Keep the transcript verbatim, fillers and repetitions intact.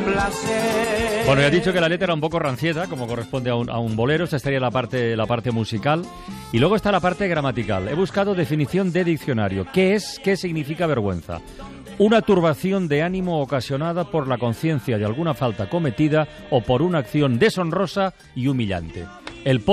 placer. Bueno, ya he dicho que la letra era un poco rancieta, como corresponde a un, a un bolero. Esta estaría la parte, la parte musical. Y luego está la parte gramatical. He buscado definición de diccionario. ¿Qué es? ¿Qué significa vergüenza? Una turbación de ánimo ocasionada por la conciencia de alguna falta cometida o por una acción deshonrosa y humillante. El